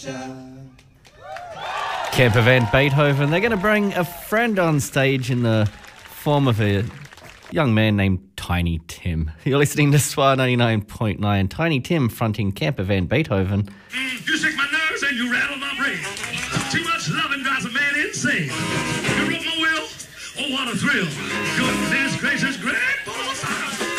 Camper Van Beethoven. They're going to bring a friend on stage in the form of a young man named Tiny Tim. You're listening to SWR 99.9. Tiny Tim fronting Camper Van Beethoven. You shake my nerves and you rattle my brain. Too much loving drives a man insane. You broke my will, oh what a thrill. Goodness gracious gracious.